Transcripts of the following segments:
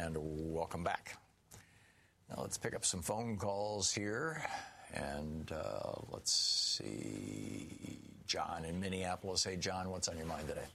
and welcome back. Now let's pick up some phone calls here, and let's see. John in Minneapolis. Hey, John, what's on your mind today?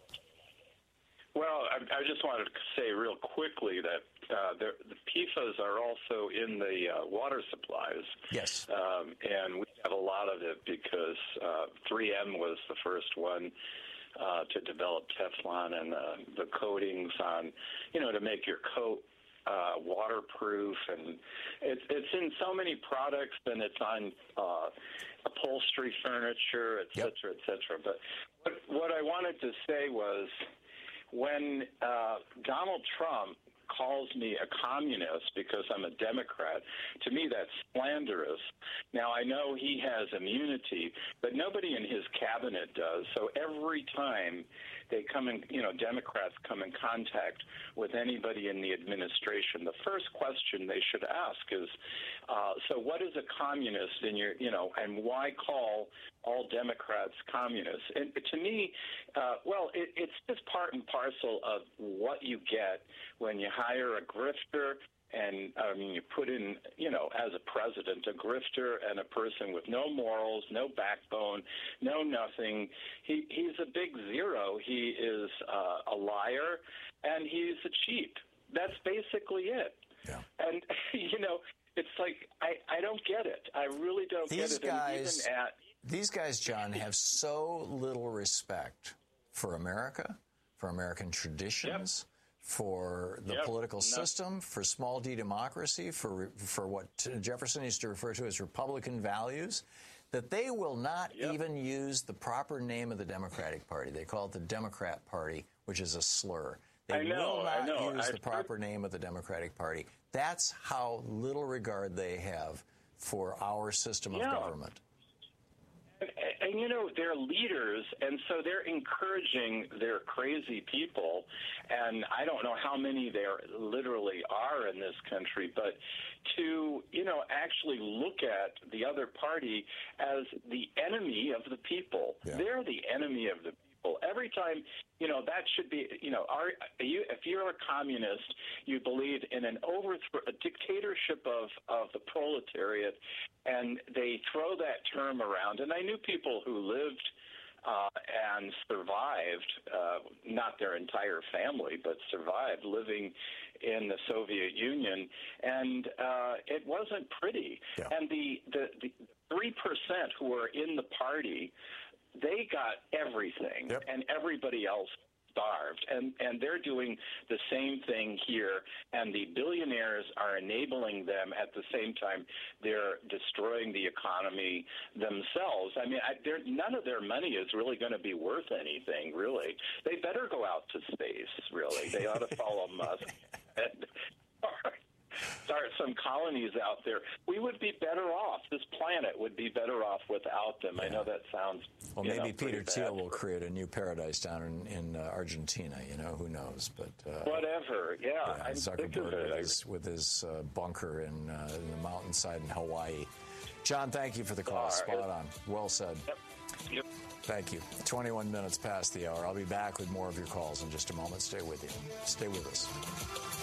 Well, I just wanted to say real quickly that the PFAS are also in the water supplies. Yes. And we have a lot of it because 3M was the first one to develop Teflon and the coatings on, to make your coat waterproof, and it's in so many products, and it's on upholstery furniture, et cetera, et cetera. But what I wanted to say was, when Donald Trump calls me a communist because I'm a Democrat, to me that's slanderous. Now, I know he has immunity, but nobody in his cabinet does. So every time they come in, Democrats come in contact with anybody in the administration, the first question they should ask is, so what is a communist in your, and why call all Democrats communists? And to me, it's just part and parcel of what you get when you hire a grifter, and you put in, as a president, a grifter and a person with no morals, no backbone, no nothing. He's a big zero. He is a liar, and he's a cheat. That's basically it. Yeah. And, it's like, I don't get it. I really don't get it. These guys, John, have so little respect for America, for American traditions, for the political system, for small d democracy, for what Jefferson used to refer to as Republican values, that they will not even use the proper name of the Democratic Party. They call it the Democrat Party, which is a slur. They will not use the proper name of the Democratic Party. That's how little regard they have for our system of government. And, they're leaders, and so they're encouraging their crazy people, and I don't know how many there literally are in this country, but to, actually look at the other party as the enemy of the people. Yeah. They're the enemy of the people. Every time, that should be, if you're a communist, you believe in a dictatorship of the proletariat, and they throw that term around. And I knew people who lived and survived, not their entire family, but survived living in the Soviet Union, and it wasn't pretty. Yeah. And the 3% who were in the party, they got everything, and everybody else starved. And they're doing the same thing here, and the billionaires are enabling them at the same time. They're destroying the economy themselves. I mean, none of their money is really going to be worth anything, really. They better go out to space, really. They ought to follow Musk and start some colonies out there. We would be better off. This planet would be better off without them. Yeah. I know that sounds maybe Peter Thiel will create a new paradise down in Argentina. Who knows? But whatever. Yeah. Zuckerberg with his bunker in the mountainside in Hawaii. John, thank you for the call. Spot on. Well said. Yep. Thank you. 21 minutes past the hour. I'll be back with more of your calls in just a moment. Stay with you. Stay with us.